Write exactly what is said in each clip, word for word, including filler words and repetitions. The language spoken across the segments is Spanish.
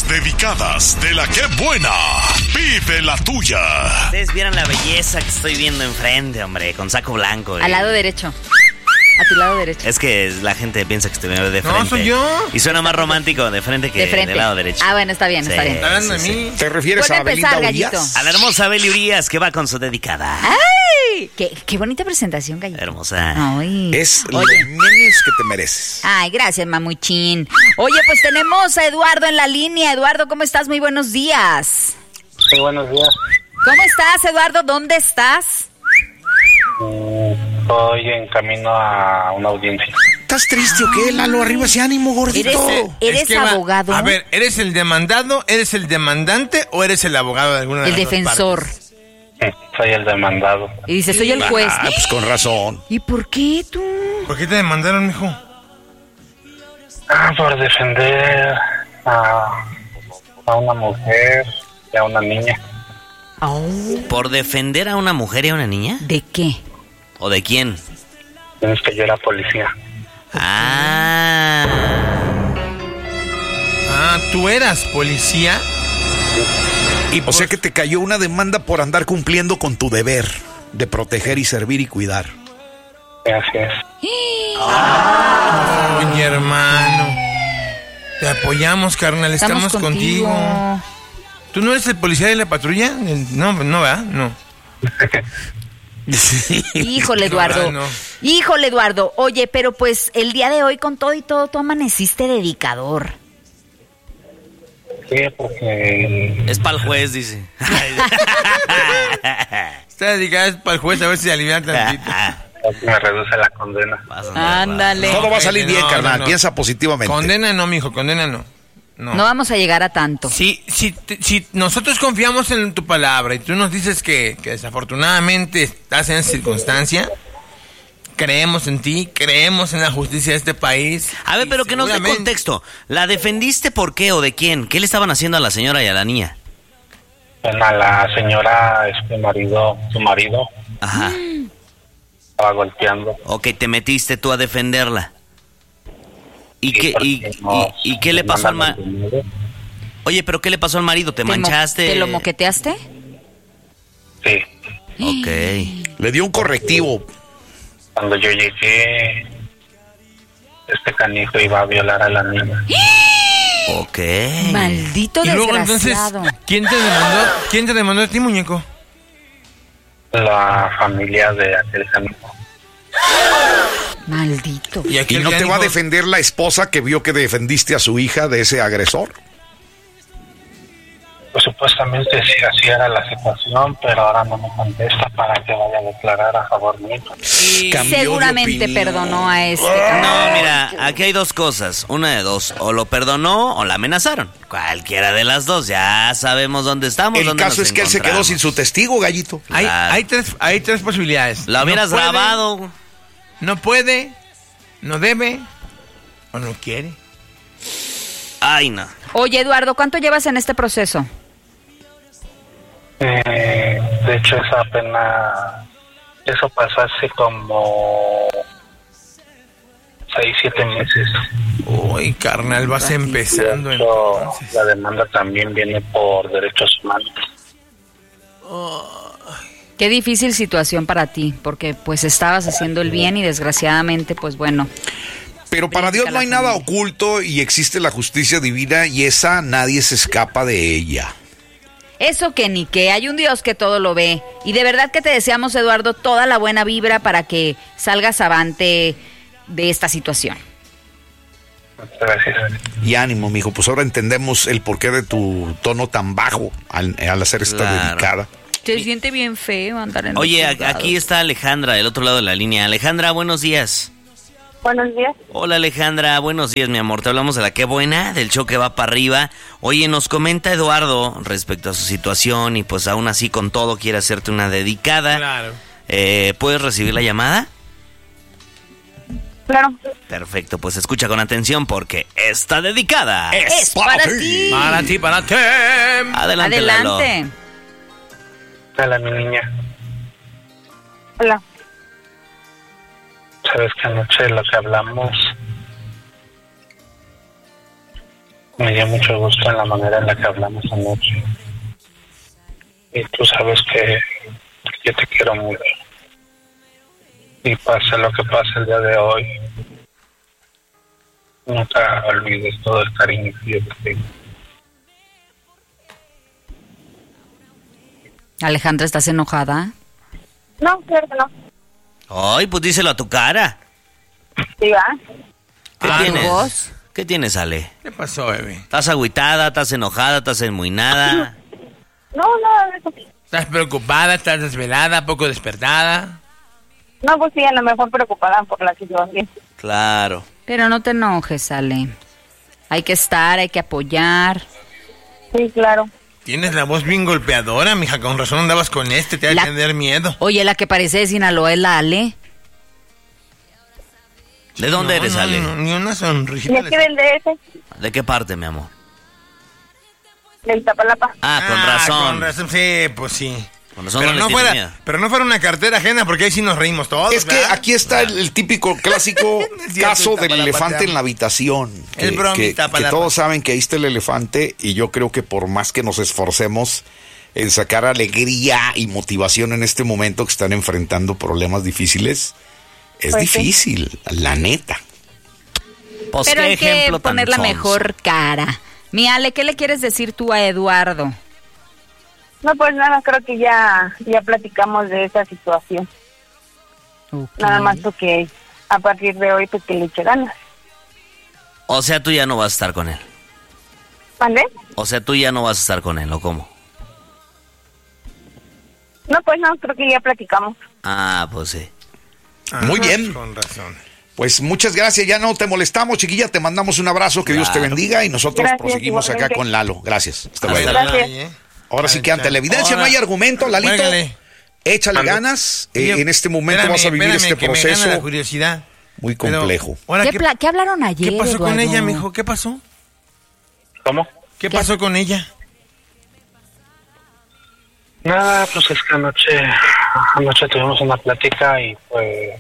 Las dedicadas de la que buena. Vive la tuya. Ustedes vieran la belleza que estoy viendo enfrente, hombre, con saco blanco. Al lado derecho. A tu lado derecho. Es que la gente piensa que estoy viendo de frente. No, soy yo. Y suena más romántico de frente que de frente. del lado derecho. Ah, bueno, está bien, Sí, está bien. ¿Está hablando sí, de mí? sí. ¿Te refieres Puede a Belinda empezar, Urias? Gallito. A la hermosa Beli Urias, que va con su dedicada. ¡Ay! Qué, qué bonita presentación, Gallito. Hermosa. Ay. Es los Oye. memes que te mereces. Ay, gracias, mamuchín. Oye, pues tenemos a Eduardo en la línea. Eduardo, ¿cómo estás? Muy buenos días. Sí, buenos días. ¿Cómo estás, Eduardo? ¿Dónde estás? Mm, Estoy en camino a una audiencia. ¿Estás triste o qué, Lalo? Arriba ese ánimo, gordito. Eres- ¿Eres Es que va- abogado? A ver, ¿eres el demandado, eres el demandante o eres el abogado de alguna de El las dos defensor. partes? Sí, soy el demandado. Y dice, soy el juez. Ah, pues con razón. ¿Y por qué tú? ¿Por qué te demandaron, mijo? Ah, por defender a, a una mujer y a una niña. ¿Por defender a una mujer y a una niña? ¿De qué? ¿O de quién? Tienes que yo era policía. Ah. Ah, ¿tú eras policía? Y o sea que te cayó una demanda por andar cumpliendo con tu deber de proteger y servir y cuidar. Sí, así es. Oye, hermano. Te apoyamos, carnal, estamos, contigo. ¿Tú no eres el policía de la patrulla? El- No, no, ¿verdad? No. Híjole, Eduardo. No, no. Híjole, Eduardo. Oye, pero pues el día de hoy con todo y todo, tú amaneciste dedicador. Sí, porque Es para el juez, dice. Está dedicada para el juez a ver si se alivia tantito. me reduce la condena. Ándale. Todo va a salir bien, No, carnal. no, no. Piensa positivamente. Condena no, mijo, condena no. No. No vamos a llegar a tanto. Si, si, te- si nosotros confiamos en tu palabra y tú nos dices que, que desafortunadamente estás en esa circunstancia, creemos en ti, creemos en la justicia de este país. A ver, y pero que nos dé seguramente- contexto. ¿La defendiste por qué o de quién? ¿Qué le estaban haciendo a la señora y a la niña? Bueno, a la señora, este marido, su marido, Ajá. estaba golpeando. Ok, te metiste tú a defenderla. ¿Y Sí, qué, y, porque nos- y- y qué le pasó al mandan marido? el dinero. Oye, pero ¿qué le pasó al marido? ¿Te mo- manchaste? ¿Te lo moqueteaste? Sí. Ok. Le dio un correctivo. Cuando yo llegué, este canijo iba a violar a la niña. Ok. Maldito Y luego entonces, desgraciado. ¿quién te demandó? ¿Quién te demandó a ti, muñeco? La familia de aquel canijo. Maldito. ¿Y aquel no te va a canijo- defender la esposa que vio que defendiste a su hija de ese agresor? Pues supuestamente sí, así era la situación, pero ahora no me contesta para que vaya a declarar a favor mío. Cambió de Seguramente opinión. perdonó a este. No, mira, aquí hay dos cosas. Una de dos. O lo perdonó o la amenazaron. Cualquiera de las dos. Ya sabemos dónde estamos. El dónde caso nos es que él se quedó encontramos. sin su testigo, Gallito. Hay, Claro. hay, tres, hay tres posibilidades. La hubieras No puede, grabado. No puede, no debe o no quiere. Ay, no. Oye, Eduardo, ¿cuánto llevas en este proceso? Eh, de hecho, esa pena, eso pasó hace como seis, siete meses. Uy, carnal, vas empezando De hecho, entonces. la demanda también viene por derechos humanos. Qué difícil situación para ti, porque pues estabas haciendo el bien y desgraciadamente, pues bueno. Pero para Brinca Dios no hay la nada familia. oculto y existe la justicia divina y esa nadie se escapa de ella. Eso que ni que, hay un Dios que todo lo ve. Y de verdad que te deseamos, Eduardo, toda la buena vibra para que salgas avante de esta situación. Muchas gracias. Y ánimo, mijo, pues ahora entendemos el porqué de tu tono tan bajo al, al hacer esta Claro. dedicada. Se siente bien feo andar en Oye, los a- juzgados. aquí está Alejandra, del otro lado de la línea. Alejandra, buenos días. Buenos días. Hola Alejandra, buenos días mi amor, te hablamos de la Qué Buena, del show que va para arriba. Oye, nos comenta Eduardo respecto a su situación y pues aún así con todo quiere hacerte una dedicada. Claro. Eh, ¿Puedes recibir la llamada? Claro. Perfecto, pues escucha con atención porque está dedicada. Es para ti. Para ti, para ti. Adelante, Lalo. Adelante. Hola, mi niña. Hola. Sabes que anoche lo que hablamos Me dio mucho gusto en la manera en la que hablamos anoche. Y tú sabes que yo te quiero mucho. Y pase lo que pase el día de hoy, nunca olvides todo el cariño que yo te tengo. Alejandra, ¿estás enojada? No, claro que no. Ay, pues díselo a tu cara. Sí, va. ¿Qué Ah, tienes? ¿vos? ¿Qué tienes, Ale? ¿Qué pasó, bebé? ¿Estás agüitada? ¿Estás enojada? ¿Estás enmuinada? No, no, eso. ¿Estás preocupada? ¿Estás desvelada? ¿Poco despertada? No, pues sí, a lo mejor preocupada por la situación. Claro. Pero no te enojes, Ale. Hay que estar, hay que apoyar. Sí, claro. Tienes la voz bien golpeadora, mija. Con razón andabas con este. Te va La- a tener miedo. Oye, la que parece de Sinaloa es la Ale. ¿De dónde No, eres, no, Ale? no, ni una ¿Y sonrisita. es que del D F? ¿De qué parte, mi amor? Del Iztapalapa. Ah, con Ah, razón. Con razón, sí, pues sí. Con razón Pero no le no, tienes fuera, miedo. pero no fuera una cartera ajena, porque ahí sí nos reímos todos. Es que ¿verdad? aquí está el, el típico clásico Es cierto, caso está del para la elefante patear. en la habitación. Que, El bromita que- para que la todos patear. saben que ahí está el elefante y yo creo que por más que nos esforcemos en sacar alegría y motivación en este momento que están enfrentando problemas difíciles, es Pues sí. difícil, la neta. Pues Pero qué hay que ejemplo tan poner la sonso. mejor cara. Mi Ale, ¿qué le quieres decir tú a Eduardo? No, pues nada, creo que ya, ya platicamos de esa situación. Ok. Nada más porque a partir de hoy, pues que le eche ganas. O sea, tú ya no vas a estar con él. ¿Vale? O sea, tú ya no vas a estar con él, ¿o cómo? No, pues no, creo que ya platicamos. Ah, pues sí. Ah, Muy bien. Con razón. Pues muchas gracias, ya no te molestamos, chiquilla, te mandamos un abrazo, que Dios te Claro. bendiga y nosotros Gracias, proseguimos acá igualmente. con Lalo. Gracias. Hasta Hasta luego. luego. Gracias. Ay, ¿eh? Ahora sí que ante la evidencia no Ahora, hay argumento, Lalito. juégale. Échale Ande. ganas. eh, Oye, en este momento espérame, vas a vivir espérame, este que me gana proceso la curiosidad. muy Pero, complejo. ahora, ¿Qué, ¿qué, pla- qué hablaron ayer, ¿qué pasó con Eduardo? ella, mijo? ¿Qué pasó? ¿Cómo? ¿Qué, ¿Qué? pasó con ella? Nada, pues es que anoche, anoche tuvimos una plática y pues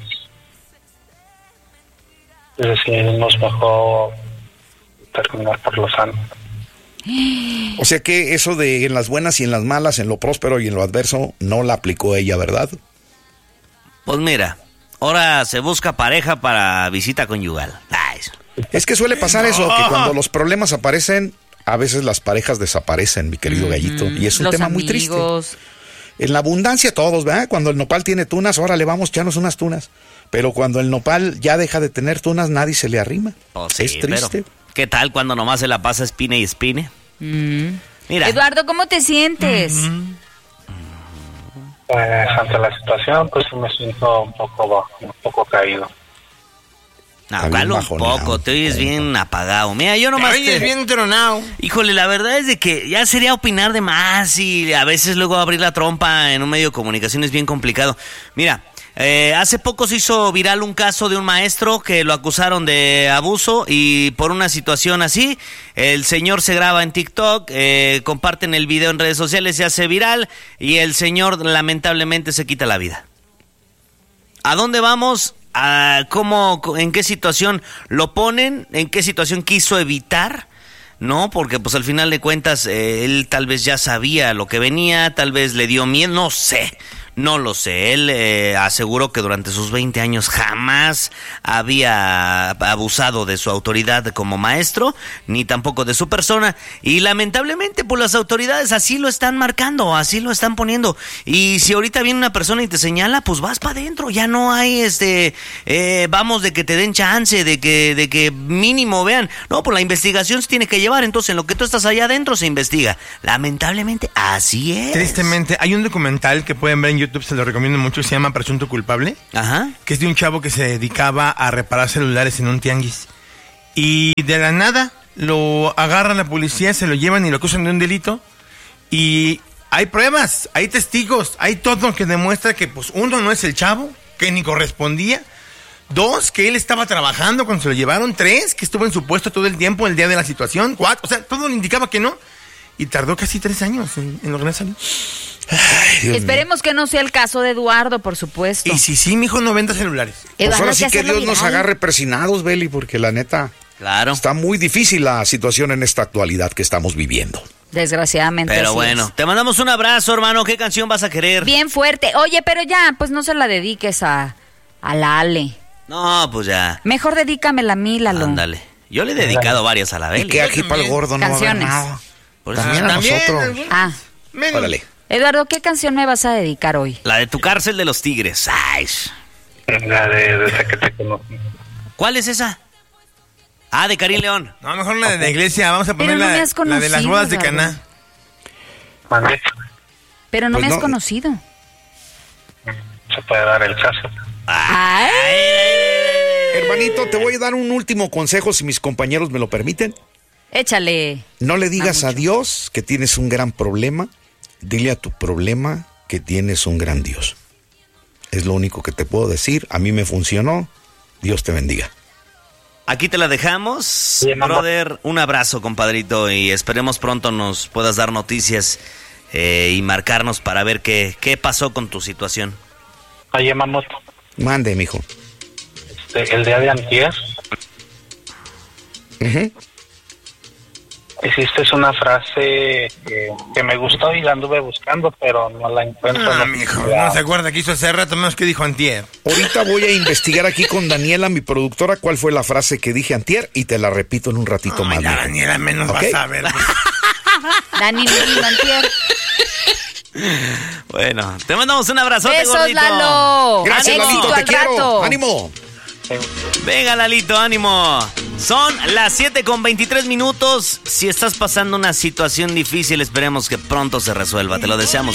decidimos mejor terminar por lo sano. O sea que eso de en las buenas y en las malas, en lo próspero y en lo adverso, no la aplicó ella, ¿verdad? Pues mira, ahora se busca pareja para visita conyugal. Ay, Es que suele pasar eso, que cuando los problemas aparecen, a veces las parejas desaparecen, mi querido gallito. Y es un Los tema muy triste. amigos. En la abundancia todos, ¿verdad? Cuando el nopal tiene tunas, ahora le vamos a echarnos unas tunas. Pero cuando el nopal ya deja de tener tunas, nadie se le arrima. pues sí, es triste. pero ¿qué tal cuando nomás se la pasa espine y espine? Mm. Mira, Eduardo, ¿cómo te sientes? Pues ante la situación, pues me siento un poco bajo, un poco caído. no, Está ¿cuál bien un bajoneado, poco? Te oyes bien apagado. Mira, yo nomás Oye, te... es bien tronado. Híjole, la verdad es de que ya sería opinar de más y a veces luego abrir la trompa en un medio de comunicación es bien complicado. Mira, eh, hace poco se hizo viral un caso de un maestro que lo acusaron de abuso y por una situación así, el señor se graba en TikTok, eh, comparten el video en redes sociales, se hace viral y el señor lamentablemente se quita la vida. ¿A dónde vamos? ¿A cómo, en qué situación lo ponen? ¿En qué situación quiso evitar? No, porque pues al final de cuentas eh, él tal vez ya sabía lo que venía, tal vez le dio miedo, no sé. No lo sé, él eh, aseguró que durante sus veinte años jamás había abusado de su autoridad como maestro, ni tampoco de su persona, y lamentablemente pues las autoridades así lo están marcando, así lo están poniendo, y si ahorita viene una persona y te señala, pues vas para adentro, ya no hay este, eh, vamos de que te den chance, de que, de que mínimo vean, no, pues la investigación se tiene que llevar, entonces en lo que tú estás allá adentro se investiga, lamentablemente así es. Tristemente, hay un documental que pueden ver en YouTube, se lo recomiendo mucho, se llama Presunto Culpable, Ajá. que es de un chavo que se dedicaba a reparar celulares en un tianguis. Y de la nada lo agarra la policía, se lo llevan y lo acusan de un delito. Y hay pruebas, hay testigos, hay todo que demuestra que, pues, uno, no es el chavo, que ni correspondía. Dos, que él estaba trabajando cuando se lo llevaron. Tres, que estuvo en su puesto todo el tiempo, el día de la situación. Cuatro, o sea, todo le indicaba que no. Y tardó casi tres años en, en lograr salir. Ay, Dios mío. Esperemos que no sea el caso de Eduardo, por supuesto. Y si sí, mijo, no venda celulares. Pues Eduardo, ahora hay sí que hacerlo Dios nos viral. agarre persinados, Beli, porque la neta, Claro. Está muy difícil la situación en esta actualidad que estamos viviendo. Desgraciadamente. Pero así bueno, es. te mandamos un abrazo, hermano. ¿Qué canción vas a querer? Bien fuerte. Oye, pero ya, pues no se la dediques a, a la Ale. No, pues ya. Mejor dedícamela a mí, Lalo. Ándale. Yo le he dedicado varias a la Y Beli. que aquí para el gordo no va a haber Canciones. nada. Por eso También a También, nosotros. algunos Ah, menos. Órale. Eduardo, ¿qué canción me vas a dedicar hoy? La de Tu cárcel de los tigres. Ay. La de desde que te conocí. ¿Cuál es esa? Ah, de Karim León. No, mejor la de la iglesia. Vamos a Pero poner no la, me has la de las conocido, bodas de Eduardo. Caná. Mandé. Pero no Pues me has no. conocido. Se puede dar el caso. Ay. Hermanito, te voy a dar un último consejo si mis compañeros me lo permiten. Échale. No le digas No a mucho. Dios que tienes un gran problema. Dile a tu problema que tienes un gran Dios. Es lo único que te puedo decir. A mí me funcionó. Dios te bendiga. Aquí te la dejamos. Bien, mamá. Brother, un abrazo, compadrito, y esperemos pronto nos puedas dar noticias eh, y marcarnos para ver qué, qué pasó con tu situación. Oye, Mamoto, Mande, mijo. este, el día de antier Ujú. hiciste una frase que, que me gustó y la anduve buscando, pero no la encuentro. Ah, No, mijo, no se acuerda que hizo hace rato, menos que dijo antier. Ahorita voy a investigar aquí con Daniela, mi productora, cuál fue la frase que dije antier y te la repito en un ratito Ay, más. la mijo. Daniela menos ¿Ok? vas a ver. pues. Dani Lino antier. Bueno, te mandamos un abrazote, Besos, gordito. Lalo. Gracias, Éxito Lalito, te al quiero. rato. ¡Ánimo! Venga, Lalito, ánimo. Son las siete con veintitrés minutos. Si estás pasando una situación difícil, esperemos que pronto se resuelva. Te lo deseamos.